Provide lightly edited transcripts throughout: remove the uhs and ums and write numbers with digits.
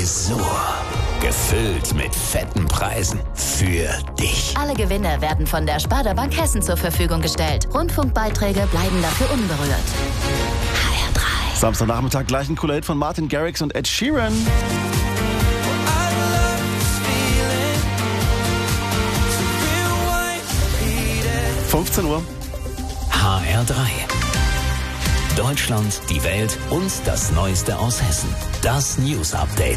Tresor. Gefüllt mit fetten Preisen für dich. Alle Gewinne werden von der Sparda Bank Hessen zur Verfügung gestellt. Rundfunkbeiträge bleiben dafür unberührt. HR3. Samstagnachmittag gleich ein cooler Hit von Martin Garrix und Ed Sheeran. 15 Uhr. HR3. Deutschland, die Welt und das Neueste aus Hessen. Das News Update.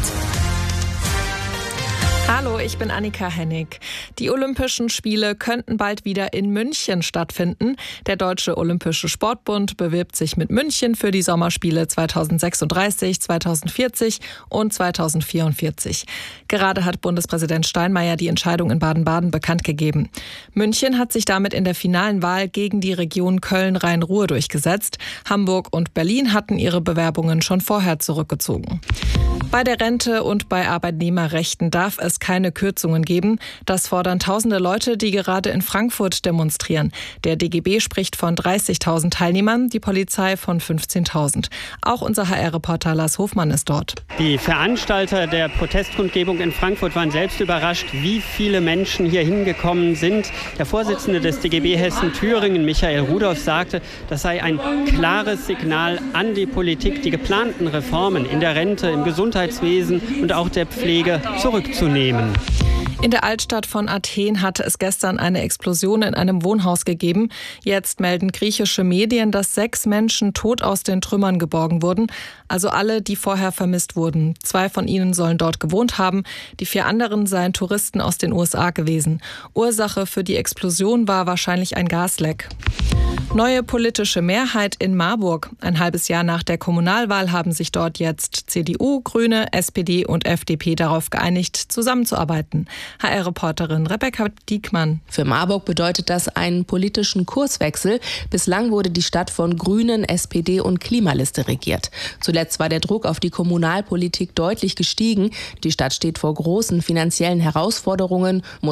Hallo, ich bin Annika Hennig. Die Olympischen Spiele könnten bald wieder in München stattfinden. Der Deutsche Olympische Sportbund bewirbt sich mit München für die Sommerspiele 2036, 2040 und 2044. Gerade hat Bundespräsident Steinmeier die Entscheidung in Baden-Baden bekannt gegeben. München hat sich damit in der finalen Wahl gegen die Region Köln-Rhein-Ruhr durchgesetzt. Hamburg und Berlin hatten ihre Bewerbungen schon vorher zurückgezogen. Bei der Rente und bei Arbeitnehmerrechten darf es keine Kürzungen geben. Das fordern tausende Leute, die gerade in Frankfurt demonstrieren. Der DGB spricht von 30.000 Teilnehmern, die Polizei von 15.000. Auch unser HR-Reporter Lars Hofmann ist dort. Die Veranstalter der Protestkundgebung in Frankfurt waren selbst überrascht, wie viele Menschen hier hingekommen sind. Der Vorsitzende des DGB Hessen-Thüringen, Michael Rudolph, sagte, das sei ein klares Signal an die Politik, die geplanten Reformen in der Rente, im Gesundheitswesen und auch der Pflege zurückzunehmen. In der Altstadt von Athen hatte es gestern eine Explosion in einem Wohnhaus gegeben. Jetzt melden griechische Medien, dass 6 Menschen tot aus den Trümmern geborgen wurden. Also alle, die vorher vermisst wurden. 2 von ihnen sollen dort gewohnt haben. Die 4 anderen seien Touristen aus den USA gewesen. Ursache für die Explosion war wahrscheinlich ein Gasleck. Neue politische Mehrheit in Marburg. Ein halbes Jahr nach der Kommunalwahl haben sich dort jetzt CDU, Grüne, SPD und FDP darauf geeinigt, zusammenzuarbeiten. HR-Reporterin Rebecca Diekmann. Für Marburg bedeutet das einen politischen Kurswechsel. Bislang wurde die Stadt von Grünen, SPD und Klimaliste regiert. Zuletzt war der Druck auf die Kommunalpolitik deutlich gestiegen. Die Stadt steht vor großen finanziellen Herausforderungen,